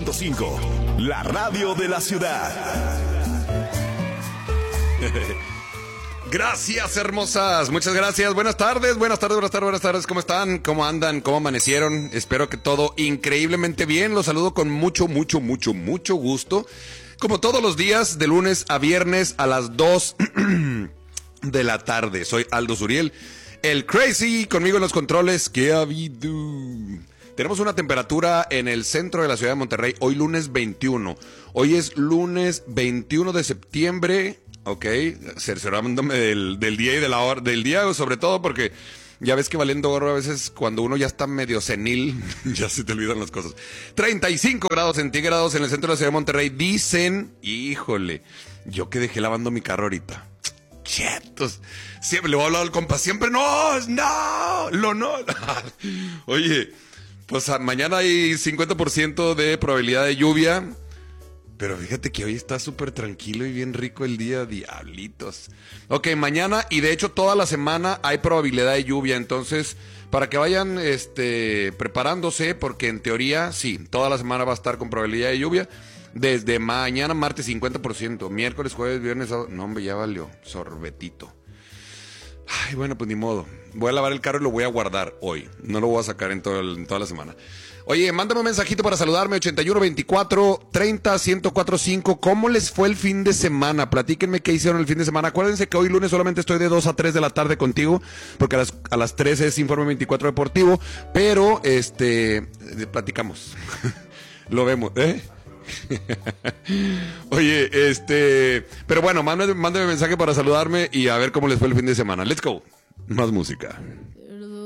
99.5, la radio de la ciudad. Gracias, hermosas. Muchas gracias. Buenas tardes. ¿Cómo están? ¿Cómo andan? ¿Cómo amanecieron? Espero que todo increíblemente bien. Los saludo con mucho gusto. Como todos los días, de lunes a viernes a las 2 de la tarde. Soy Aldo Zuriel, el Crazy, conmigo en los controles. ¿Qué ha habido? Tenemos una temperatura en el centro de la ciudad de Monterrey, hoy lunes 21. Hoy es lunes 21 de septiembre, ok, cerciorándome del día y de la hora, del día sobre todo porque ya ves que valiendo gorro a veces cuando uno ya está medio senil, ya se te olvidan las cosas. 35 grados centígrados en el centro de la ciudad de Monterrey, dicen, híjole, yo que dejé lavando mi carro ahorita. Chetos, siempre le voy a hablar al compa, siempre no. Oye, pues mañana hay 50% de probabilidad de lluvia, pero fíjate que hoy está súper tranquilo y bien rico el día, diablitos. Ok, mañana y de hecho toda la semana hay probabilidad de lluvia, entonces para que vayan preparándose, porque en teoría sí, toda la semana va a estar con probabilidad de lluvia. Desde mañana, martes 50%, miércoles, jueves, viernes, sábado. No, hombre, ya valió, sorbetito. Ay, bueno, pues ni modo. Voy a lavar el carro y lo voy a guardar hoy. No lo voy a sacar en toda la semana. Oye, mándame un mensajito para saludarme, 81 24 30 1045. ¿Cómo les fue el fin de semana? Platíquenme qué hicieron el fin de semana. Acuérdense que hoy lunes solamente estoy de 2 a 3 de la tarde contigo, porque a las 3 es Informe 24 Deportivo, pero platicamos. Lo vemos, ¿eh? Oye, pero bueno, mándame mensaje para saludarme y a ver cómo les fue el fin de semana. Let's go. Más música.